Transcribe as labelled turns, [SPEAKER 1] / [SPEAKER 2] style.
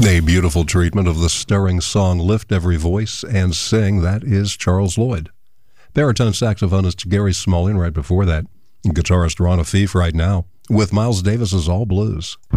[SPEAKER 1] A beautiful treatment of the stirring song Lift Every Voice and Sing. That is Charles Lloyd. Baritone saxophonist Gary Smulyan right before that. Guitarist Ron O'Keefe right now with Miles Davis's All Blues.